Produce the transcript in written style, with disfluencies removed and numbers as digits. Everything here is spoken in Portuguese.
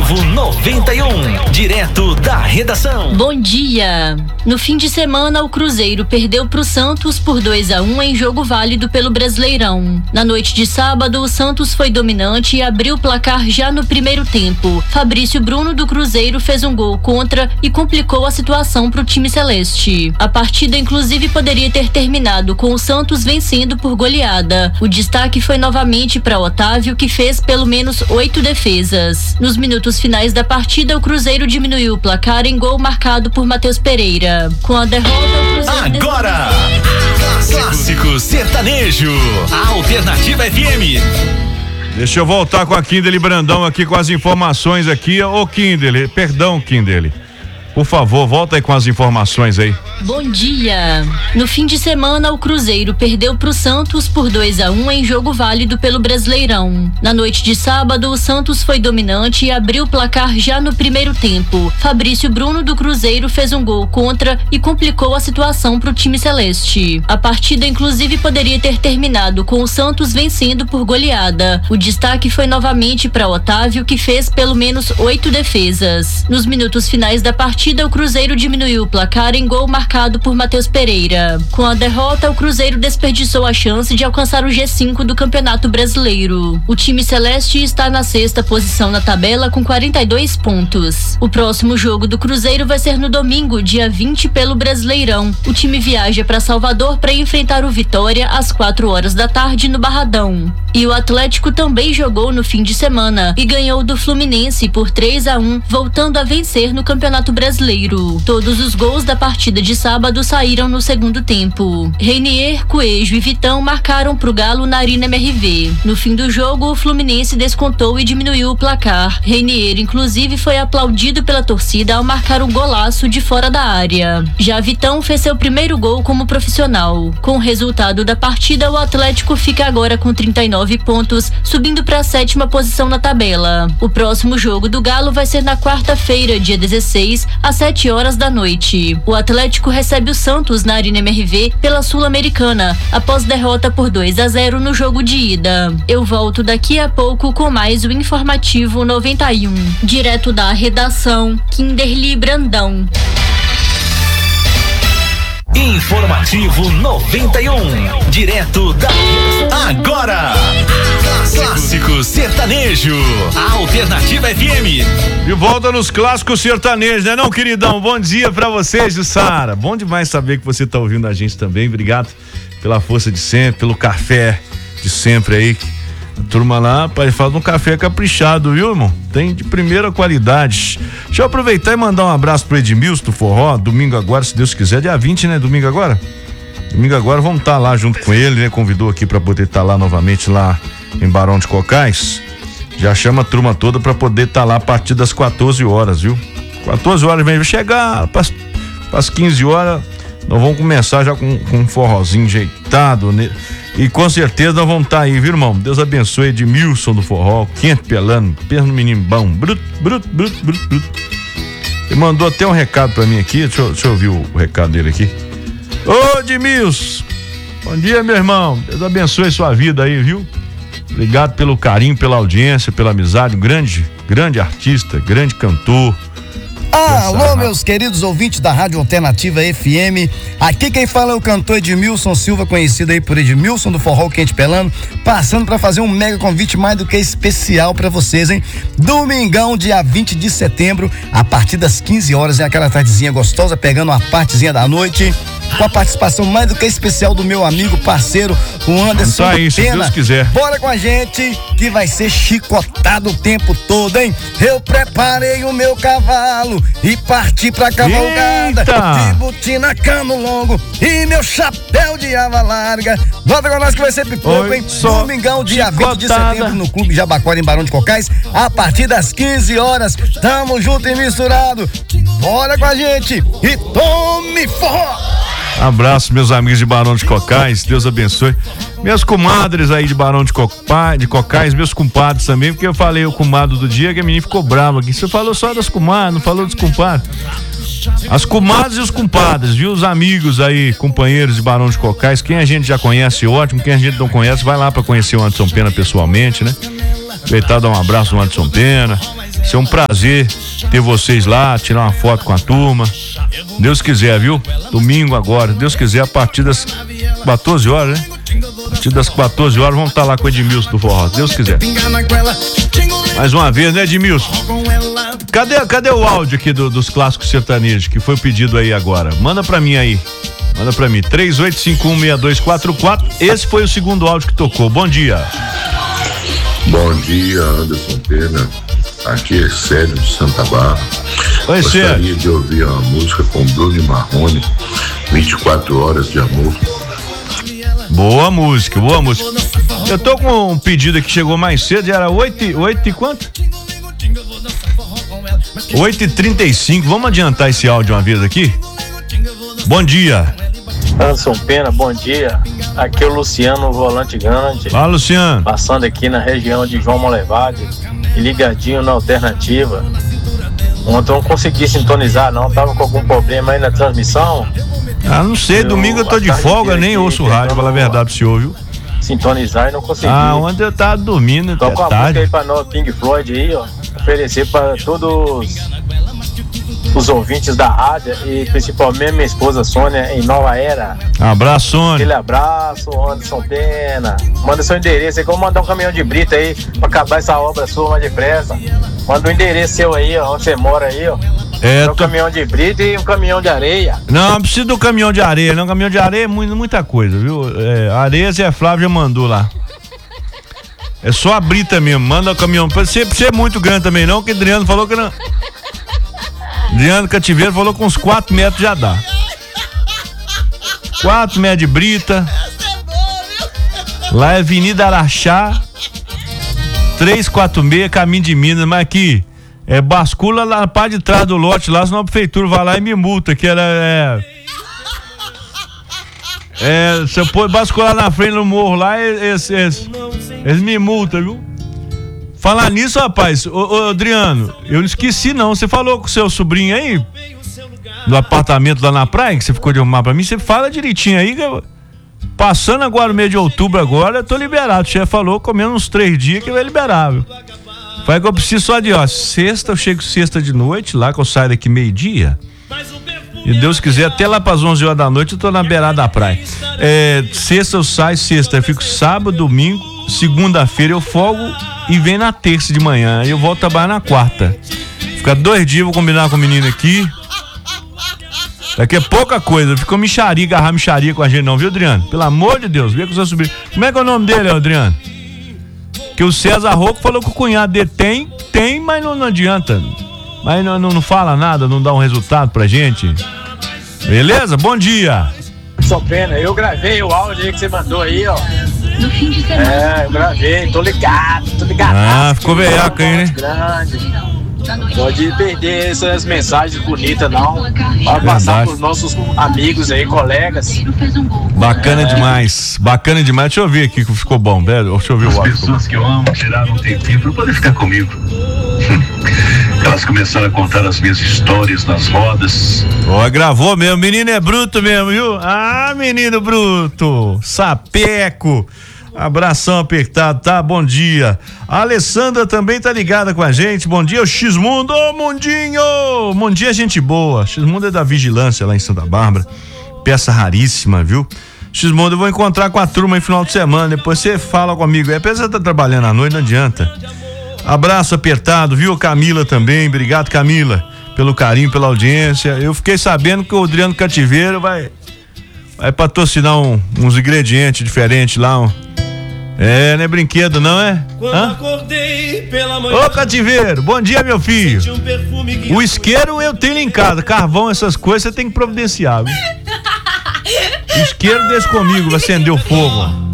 Informativo 91, direto da redação. Bom dia. No fim de semana, o Cruzeiro perdeu pro Santos por 2-1 em jogo válido pelo Brasileirão. Na noite de sábado, o Santos foi dominante e abriu o placar já no primeiro tempo. Fabrício Bruno do Cruzeiro fez um gol contra e complicou a situação pro time celeste. A partida, inclusive, poderia ter terminado com o Santos vencendo por goleada. O destaque foi novamente para Otávio, que fez pelo menos 8 defesas. Nos minutos finais da partida, o Cruzeiro diminuiu o placar em gol marcado por Matheus Pereira. Com a derrota, o Cruzeiro... Agora, Clássico Sertanejo, a Alternativa FM. Deixa eu voltar com a Kindle Brandão aqui com as informações aqui. Ô Kindle, perdão Kindle. Por favor, volta aí com as informações aí. Bom dia. No fim de semana, o Cruzeiro perdeu pro Santos por 2-1 em jogo válido pelo Brasileirão. Na noite de sábado, o Santos foi dominante e abriu o placar já no primeiro tempo. Fabrício Bruno do Cruzeiro fez um gol contra e complicou a situação pro time celeste. A partida, inclusive, poderia ter terminado com o Santos vencendo por goleada. O destaque foi novamente para Otávio, que fez pelo menos 8 defesas. Nos minutos finais da partida, o Cruzeiro diminuiu o placar em gol marcado por Matheus Pereira. Com a derrota, o Cruzeiro desperdiçou a chance de alcançar o G5 do Campeonato Brasileiro. O time celeste está na 6ª posição na tabela com 42 pontos. O próximo jogo do Cruzeiro vai ser no domingo, dia 20, pelo Brasileirão. O time viaja para Salvador para enfrentar o Vitória às 4 horas da tarde no Barradão. E o Atlético também jogou no fim de semana e ganhou do Fluminense por 3-1, voltando a vencer no Campeonato Brasileiro. Todos os gols da partida de sábado saíram no segundo tempo. Reinier, Coelho e Vitão marcaram pro Galo na Arena MRV. No fim do jogo, o Fluminense descontou e diminuiu o placar. Reinier, inclusive, foi aplaudido pela torcida ao marcar um golaço de fora da área. Já Vitão fez seu primeiro gol como profissional. Com o resultado da partida, o Atlético fica agora com 39 pontos, subindo para a 7ª posição na tabela. O próximo jogo do Galo vai ser na quarta-feira, dia 16, às 7 horas da noite. O Atlético recebe o Santos na Arena MRV pela Sul-Americana, após derrota por 2-0 no jogo de ida. Eu volto daqui a pouco com mais o Informativo 91. Direto da redação, Kinderly Brandão. Informativo 91, direto da... Agora, Clássico Sertanejo, a Alternativa FM. De volta nos Clássicos Sertanejos, né não, queridão? Bom dia pra você, Jussara. Bom demais saber que você tá ouvindo a gente também. Obrigado pela força de sempre, pelo café de sempre aí. A turma lá, pai, faz um café caprichado, viu, irmão? Tem de primeira qualidade. Deixa eu aproveitar e mandar um abraço pro Edmilson do Forró, domingo agora, se Deus quiser, dia 20, né? Domingo agora? Domingo agora vamos estar lá junto com ele, né? Convidou aqui pra poder estar lá novamente lá em Barão de Cocais. Já chama a turma toda pra poder estar lá a partir das 14 horas, viu? 14 horas vem chegar pras 15 horas, nós vamos começar já com um forrozinho ajeitado, né? E com certeza nós vamos estar aí, viu, irmão? Deus abençoe Edmilson do Forró, Quente Pelano, perno menino bom, bruto. Ele mandou até um recado pra mim aqui, deixa eu ouvir o recado dele aqui. Ô, Edmilson, bom dia, meu irmão, Deus abençoe sua vida aí, viu? Obrigado pelo carinho, pela audiência, pela amizade, um grande artista, grande cantor. Alô, meus queridos ouvintes da Rádio Alternativa FM, aqui quem fala é o cantor Edmilson Silva, conhecido aí por Edmilson do Forró Quente Pelano, passando para fazer um mega convite mais do que especial para vocês, hein? Domingão, dia 20 de setembro, a partir das 15 horas, é aquela tardezinha gostosa, pegando uma partezinha da noite, com a participação mais do que especial do meu amigo, parceiro, o Anderson tá aí, se Deus quiser. Bora com a gente, que vai ser chicotado o tempo todo, hein? Eu preparei o meu cavalo e parti pra cavalgada. De botina, cano longo e meu chapéu de aba larga. Volta com nós que vai ser pipoco, hein? Domingão, dia 20 de setembro, no Clube Jabaquara, em Barão de Cocais, a partir das 15 horas. Tamo junto e misturado. Bora com a gente e tome forró! Abraço, meus amigos de Barão de Cocais, Deus abençoe. Minhas comadres aí de Barão de Cocais, meus compadres também, porque eu falei o comadre do dia que a menina ficou brava aqui. Você falou só das comadres, não falou dos compadres. As comadres e os compadres, viu? Os amigos aí, companheiros de Barão de Cocais, quem a gente já conhece, ótimo, quem a gente não conhece, vai lá pra conhecer o Anderson Pena pessoalmente, né? Aproveitar, dar um abraço no Anderson Pena. Ser um prazer ter vocês lá, tirar uma foto com a turma. Deus quiser, viu? Domingo agora, Deus quiser, a partir das 14 horas, né? A partir das 14 horas vamos estar lá com o Edmilson do Forró, Deus quiser. Mais uma vez, né, Edmilson? Cadê o áudio aqui dos clássicos sertanejos que foi pedido aí agora? Manda pra mim aí. Manda pra mim, 38516244. Esse foi o segundo áudio que tocou. Bom dia. Bom dia, Anderson Pena. Aqui é Célio de Santa Barra. Oi, Gostaria Célio. de ouvir uma música com Bruno e Marrone, 24 Horas de Amor. Boa música, boa música. Eu tô com um pedido que chegou mais cedo, era 8 e quanto? 8h35. Vamos adiantar esse áudio uma vez aqui? Bom dia. Anderson Pena, bom dia. Aqui é o Luciano, volante grande. Fala, Luciano. Passando aqui na região de João Molevade e ligadinho na alternativa. Ontem eu não consegui sintonizar, não. Tava com algum problema aí na transmissão. Ah, não sei, domingo eu tô de folga, nem ouço o rádio, falar a verdade pro senhor, viu? Sintonizar e não consegui. Ah, ontem eu tava dormindo, Toca uma tarde. música aí pra nós, Pink Floyd aí, ó. Oferecer pra todos os ouvintes da rádio e principalmente minha esposa Sônia em Nova Era. Abraço, Sônia. Aquele abraço, Anderson Pena. Manda seu endereço aí, que eu vou mandar um caminhão de brita aí pra acabar essa obra sua mais depressa. Manda o endereço seu aí, ó, onde você mora aí, ó. Um caminhão de brita e um caminhão de areia. Não, não precisa do caminhão de areia, não. Caminhão de areia é muita coisa, viu? Areia Zé Flávio já mandou lá. É só a brita mesmo, manda o caminhão. Pode ser muito grande também não, que Adriano falou que não. Adriano Cativeiro falou que uns 4 metros já dá. 4 metros de brita. Lá é Avenida Araxá 346, caminho de Minas, mas aqui bascula lá na parte de trás do lote lá, senão a prefeitura vai lá e me multa, que era você pode bascular na frente do morro lá, eles me multam, viu? Falar nisso, rapaz, ô Adriano, eu não esqueci não, você falou com o seu sobrinho aí, do apartamento lá na praia, que você ficou de arrumar pra mim, você fala direitinho aí, passando agora o mês de outubro agora, eu tô liberado, o chefe falou, comendo uns 3 dias que vai liberar, viu? Faz que eu preciso só de, sexta, eu chego sexta de noite, lá que eu saio daqui meio-dia, e Deus quiser, até lá pras 11 horas da noite eu tô na beirada da praia. Sexta eu saio, eu fico sábado, domingo, segunda-feira eu folgo e venho na terça de manhã, e eu volto a trabalhar na quarta. Fica 2 dias, vou combinar com o menino aqui. Daqui é pouca coisa, ficou agarrar micharia com a gente não, viu, Adriano? Pelo amor de Deus, vê com o seu sobrinho. Como é que é o nome dele, Adriano? Que o César Rocco falou que o cunhado dele tem, mas não adianta. Mas não fala nada, não dá um resultado pra gente. Beleza? Bom dia. Só pena, eu gravei o áudio aí que você mandou aí, ó. No fim de semana. Eu gravei, tô ligado. Ah, ficou veiaco aí, né? Grande. Pode perder essas mensagens bonitas, não. Vai passar pros nossos amigos aí, colegas. Bacana demais. Deixa eu ver aqui que ficou bom, velho. Deixa eu ver o áudio. As pessoas que eu amo tiraram um tempinho pra poder ficar comigo. Elas começaram a contar as minhas histórias nas rodas. Gravou mesmo. Menino é bruto mesmo, viu? Ah, menino bruto. Sapeco. Abração apertado, tá? Bom dia. A Alessandra também tá ligada com a gente. Bom dia, o X-Mundo. Ô, Mundinho! Mundinho é gente boa. X-Mundo é da Vigilância lá em Santa Bárbara. Peça raríssima, viu? X-Mundo, eu vou encontrar com a turma em final de semana. Depois você fala comigo. Apesar de estar trabalhando à noite, não adianta. Abraço apertado, viu? Camila também. Obrigado, Camila, pelo carinho, pela audiência. Eu fiquei sabendo que o Adriano Cativeiro vai patrocinar uns ingredientes diferentes lá. Não é brinquedo, não é? Ô, Cativeiro, bom dia, meu filho. O isqueiro eu tenho em casa, carvão, essas coisas você tem que providenciar, viu? O isqueiro deixa comigo, vai acender o fogo.